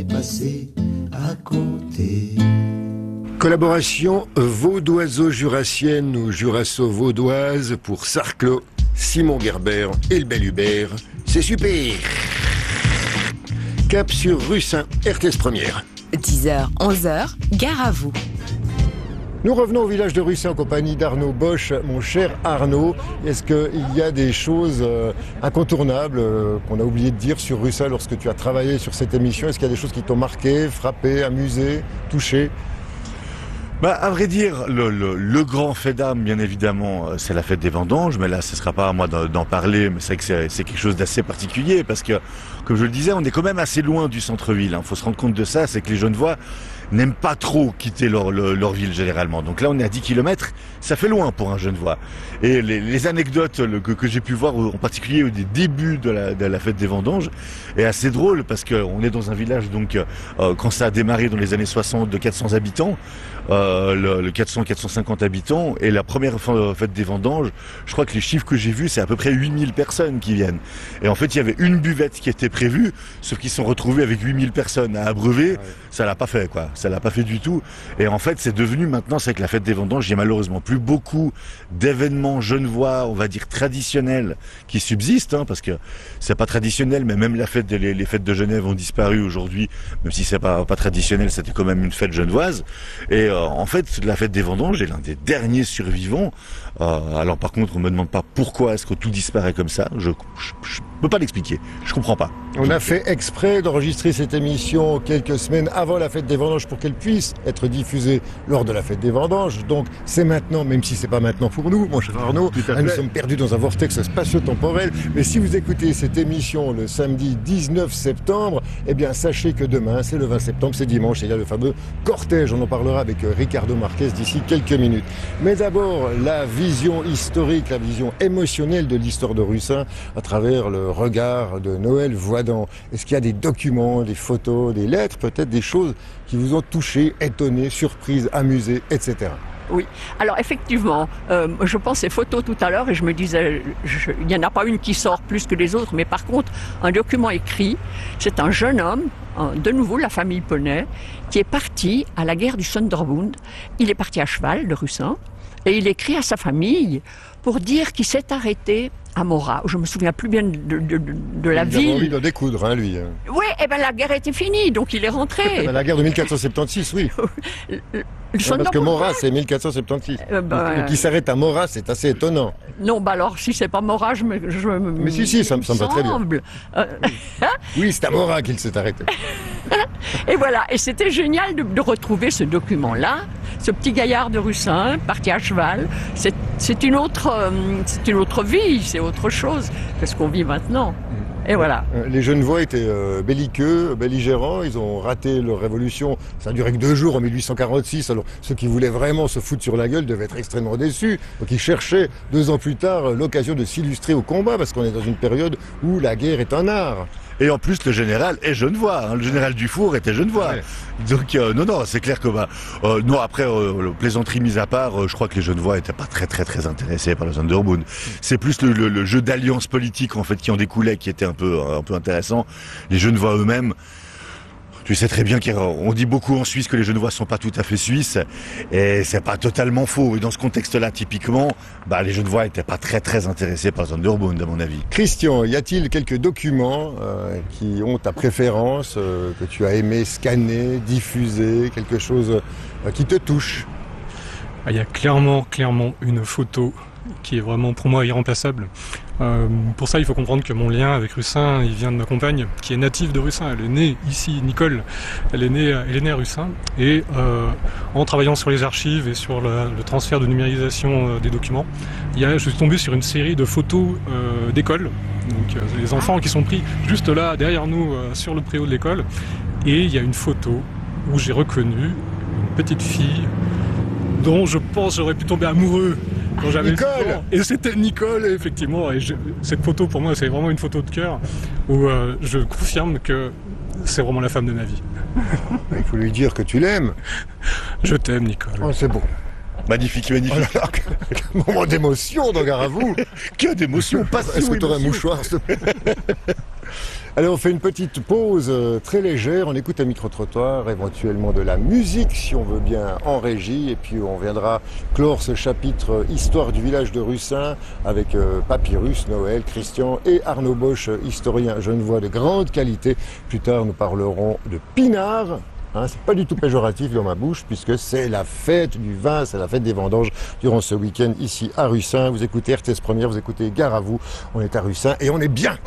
passé à côté. Collaboration vaudoiso-jurassienne ou jurasso-vaudoise pour Sarclot, Simon Gerber et le bel Hubert. C'est super. Cap sur Russin, RTS Première. 10h, 11h, gare à vous. Nous revenons au village de Russin en compagnie d'Arnaud Bosch. Mon cher Arnaud, est-ce qu'il y a des choses incontournables qu'on a oublié de dire sur Russin lorsque tu as travaillé sur cette émission? Est-ce qu'il y a des choses qui t'ont marqué, frappé, amusé, touché? À vrai dire, le grand fait d'âme, bien évidemment, c'est la fête des vendanges, mais là, ce sera pas à moi d'en parler, mais c'est que c'est quelque chose d'assez particulier, parce que, comme je le disais, on est quand même assez loin du centre-ville, hein. Faut se rendre compte de ça, c'est que les Genevois n'aiment pas trop quitter leur ville, généralement. Donc là, on est à 10 km, ça fait loin pour un Genevois. Et les anecdotes que j'ai pu voir, en particulier au début de la fête des vendanges, est assez drôle, parce qu'on est dans un village, donc, quand ça a démarré dans les années 60, de 400 habitants, le 400-450 habitants, et la première fête des vendanges, je crois que les chiffres que j'ai vus, c'est à peu près 8000 personnes qui viennent. Et en fait, il y avait une buvette qui était prévue, sauf qu'ils se sont retrouvés avec 8000 personnes à abreuver. Ouais. Ça l'a pas fait, quoi. Ça l'a pas fait du tout. Et en fait, c'est devenu maintenant, c'est que la fête des vendanges, il y a malheureusement plus beaucoup d'événements genevois, on va dire traditionnels, qui subsistent, hein, parce que c'est pas traditionnel, mais même les fêtes de Genève ont disparu aujourd'hui, même si c'est pas traditionnel, c'était quand même une fête genevoise. Et en fait, la fête des vendanges est l'un des derniers survivants. Alors par contre, on me demande pas pourquoi est-ce que tout disparaît comme ça. Je peux pas l'expliquer. Je comprends pas. On a fait exprès d'enregistrer cette émission quelques semaines avant la fête des vendanges pour qu'elle puisse être diffusée lors de la fête des vendanges. Donc c'est maintenant, même si c'est pas maintenant pour nous, mon cher Arnaud. Nous sommes perdus dans un vortex spatio-temporel. Mais si vous écoutez cette émission le samedi 19 septembre, eh bien sachez que demain, c'est le 20 septembre, c'est dimanche, et il y a le fameux cortège. On en parlera avec Ricardo Marquez d'ici quelques minutes. Mais d'abord, la vision historique, la vision émotionnelle de l'histoire de Russin à travers le regard de Noël Voidan. Est-ce qu'il y a des documents, des photos, des lettres, peut-être des choses qui vous ont touché, étonné, surprise, amusé, etc. Oui, alors effectivement, je pensais photos tout à l'heure et je me disais, il n'y en a pas une qui sort plus que les autres, mais par contre, un document écrit, c'est un jeune homme, de nouveau la famille Poney, qui est parti à la guerre du Sonderbund. Il est parti à cheval de Russin et il écrit à sa famille pour dire qu'il s'est arrêté à Morat. Je me souviens plus bien de la ville. Il avait envie de découdre, hein, lui. Oui, la guerre était finie, donc il est rentré. La guerre de 1476, oui. Parce que Morat, c'est 1476. Qui s'arrête à Morat, c'est assez étonnant. Non, alors, si c'est pas Morat, Mais si, ça me va très bien. Oui, c'est à Morat qu'il s'est arrêté. Et voilà, et c'était génial de retrouver ce document-là, ce petit gaillard de Russin, parti à cheval. C'est une autre vie, c'est autre chose que ce qu'on vit maintenant. Et voilà. Les Genevois étaient belliqueux, belligérants, ils ont raté leur révolution. Ça a duré que 2 jours en 1846, alors ceux qui voulaient vraiment se foutre sur la gueule devaient être extrêmement déçus. Donc ils cherchaient 2 ans plus tard l'occasion de s'illustrer au combat, parce qu'on est dans une période où la guerre est un art. Et en plus, le général est genevois, hein. Le général Dufour était genevois. Ouais. Donc, non, c'est clair que, non, après, plaisanterie mise à part, je crois que les Genevois étaient pas très intéressés par le Sonderbund. C'est plus le jeu d'alliance politique, en fait, qui en découlait, qui était un peu intéressant. Les Genevois eux-mêmes, tu sais très bien qu'on dit beaucoup en Suisse que les Genevois sont pas tout à fait suisses, et c'est pas totalement faux. Et dans ce contexte-là, typiquement, les Genevois étaient pas très intéressés par le Sonderbund, à mon avis. Christian, y a-t-il quelques documents qui ont ta préférence, que tu as aimé scanner, diffuser, quelque chose qui te touche? Il y a clairement une photo qui est vraiment pour moi irremplaçable. Pour ça, il faut comprendre que mon lien avec Russin, il vient de ma compagne, qui est native de Russin. Elle est née ici, Nicole. Elle est née à Russin. Et en travaillant sur les archives et sur le transfert de numérisation des documents, je suis tombé sur une série de photos d'école. Donc, les enfants qui sont pris juste là, derrière nous, sur le préau de l'école. Et il y a une photo où j'ai reconnu une petite fille dont je pense j'aurais pu tomber amoureux quand j'avais 6 ans. Et c'était Nicole, effectivement. Et cette photo, pour moi, c'est vraiment une photo de cœur où je confirme que c'est vraiment la femme de ma vie. Il faut lui dire que tu l'aimes. Je t'aime, Nicole. Oh, c'est bon. Magnifique. Oh là, quel moment d'émotion, donc à vous. Que d'émotion, pas si. Est-ce que tu aurais un mouchoir, s'il te plaît? Allez, on fait une petite pause très légère, on écoute un micro-trottoir, éventuellement de la musique si on veut bien en régie, et puis on viendra clore ce chapitre Histoire du village de Russin avec Papyrus, Noël, Christian et Arnaud Bosch, historien genevois de grande qualité. Plus tard, nous parlerons de pinard. C'est pas du tout péjoratif dans ma bouche puisque c'est la fête du vin, c'est la fête des vendanges durant ce week-end ici à Russin. Vous écoutez RTS Première, vous écoutez Gare à vous, on est à Russin et on est bien.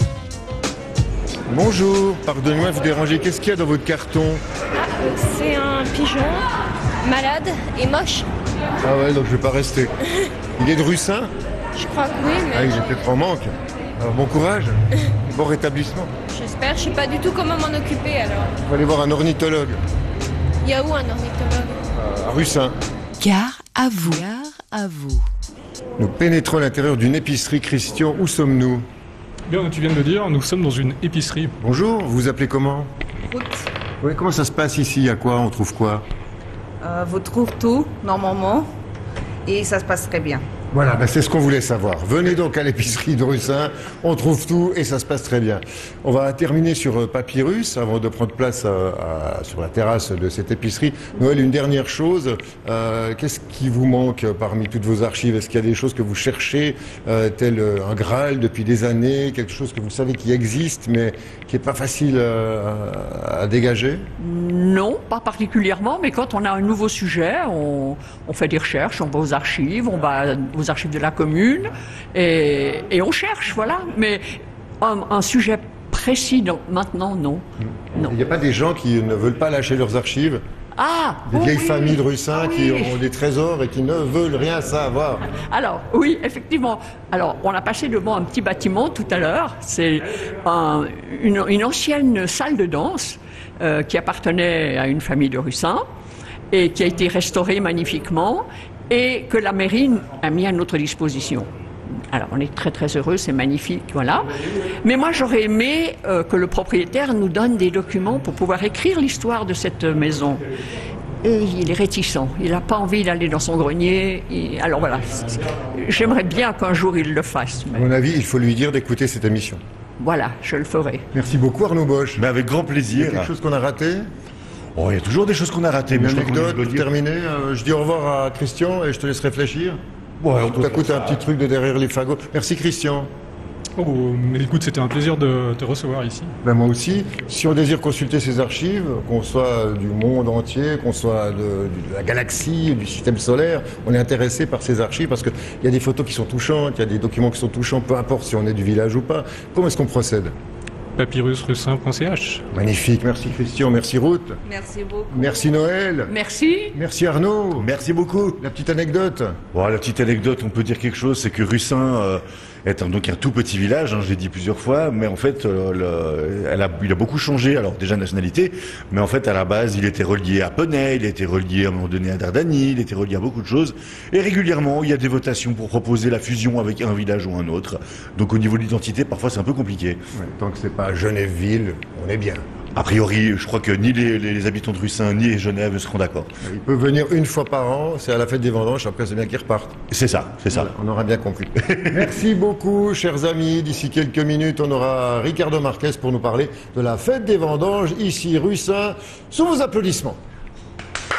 Bonjour, pardonnez-moi de vous déranger, qu'est-ce qu'il y a dans votre carton? C'est un pigeon malade et moche. Ah ouais, donc je vais pas rester. Il est de Russin? Je crois que oui, mais... Ah, j'ai peut-être en manque. Alors bon courage, bon rétablissement. J'espère, je sais pas du tout comment m'en occuper alors. Il faut aller voir un ornithologue. Il y a où un ornithologue? À Russin. Gare à vous. Gare à vous. Nous pénétrons à l'intérieur d'une épicerie. Christian, où sommes-nous? Bien, tu viens de le dire, nous sommes dans une épicerie. Bonjour, vous vous appelez comment? Route. Oui, comment ça se passe ici? À quoi? On trouve quoi? Vous trouvez tout, normalement, et ça se passe très bien. Voilà, c'est ce qu'on voulait savoir. Venez donc à l'épicerie de Russin, on trouve tout et ça se passe très bien. On va terminer sur Papyrus avant de prendre place sur la terrasse de cette épicerie. Noël, une dernière chose, qu'est-ce qui vous manque parmi toutes vos archives? Est-ce qu'il y a des choses que vous cherchez, tel un Graal depuis des années, quelque chose que vous savez qui existe mais qui n'est pas facile à dégager? Non, pas particulièrement, mais quand on a un nouveau sujet, on fait des recherches, on va aux archives, on va aux archives de la commune et on cherche, voilà. Mais un sujet précis, maintenant, non. Il n'y a pas des gens qui ne veulent pas lâcher leurs archives? Des vieilles familles de Russin qui ont des trésors et qui ne veulent rien savoir. Alors, oui, effectivement. Alors, on a passé devant un petit bâtiment tout à l'heure. C'est une ancienne salle de danse qui appartenait à une famille de Russin et qui a été restaurée magnifiquement et que la mairie a mis à notre disposition. Alors, on est très très heureux, c'est magnifique, voilà. Mais moi, j'aurais aimé que le propriétaire nous donne des documents pour pouvoir écrire l'histoire de cette maison. Et il est réticent, il n'a pas envie d'aller dans son grenier. Alors voilà, j'aimerais bien qu'un jour il le fasse. À mon avis, il faut lui dire d'écouter cette émission. Voilà, je le ferai. Merci beaucoup Arnaud Bosch. Mais avec grand plaisir. Il y a quelque chose qu'on a raté? Oh, il y a toujours des choses qu'on a ratées. Une Mais je crois qu'on anecdote doit pour dire. terminer. Je dis au revoir à Christian et je te laisse réfléchir. Ouais, Tout à coup, t'as un petit truc de derrière les fagots. Merci Christian. Oh, mais écoute, c'était un plaisir de te recevoir ici. Ben moi aussi. Si on désire consulter ces archives, qu'on soit du monde entier, qu'on soit de la galaxie, du système solaire, on est intéressé par ces archives parce qu'il y a des photos qui sont touchantes, il y a des documents qui sont touchants, peu importe si on est du village ou pas. Comment est-ce qu'on procède? Papyrusrussin.ch. Magnifique. Merci Christian, merci Ruth. Merci beaucoup. Merci Noël. Merci. Merci Arnaud. Merci beaucoup. La petite anecdote. Bon, la petite anecdote, on peut dire quelque chose, c'est que Russin est donc un tout petit village, je l'ai dit plusieurs fois, mais en fait, il a beaucoup changé. Alors déjà nationalité, mais en fait à la base, il était relié à Peney, il était relié à un moment donné à Dardanie, il était relié à beaucoup de choses. Et régulièrement, il y a des votations pour proposer la fusion avec un village ou un autre. Donc au niveau de l'identité, parfois c'est un peu compliqué. Ouais, tant que c'est pas Genève-Ville, on est bien. A priori, je crois que ni les habitants de Russin ni Genève seront d'accord. Il peut venir une fois par an, c'est à la fête des vendanges, après c'est bien qu'ils repartent. C'est ça, c'est ça. Voilà, on aura bien compris. Merci beaucoup, chers amis. D'ici quelques minutes, on aura Ricardo Marquez pour nous parler de la fête des vendanges, ici, Russin, sous vos applaudissements.